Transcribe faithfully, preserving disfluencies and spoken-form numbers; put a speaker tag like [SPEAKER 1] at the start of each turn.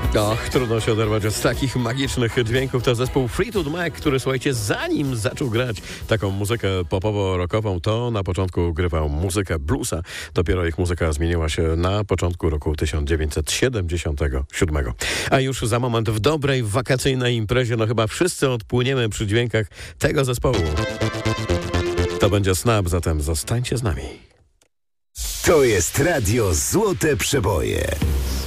[SPEAKER 1] Och, trudno się oderwać od takich magicznych dźwięków. To zespół Fleetwood Mac, który, słuchajcie, zanim zaczął grać taką muzykę popowo-rockową, to na początku grywał muzykę bluesa. Dopiero ich muzyka zmieniła się na początku roku tysiąc dziewięćset siedemdziesiątego siódmego. A już za moment w dobrej wakacyjnej imprezie, no chyba wszyscy odpłyniemy przy dźwiękach tego zespołu. To będzie Snap, zatem zostańcie z nami.
[SPEAKER 2] To jest Radio Złote Przeboje.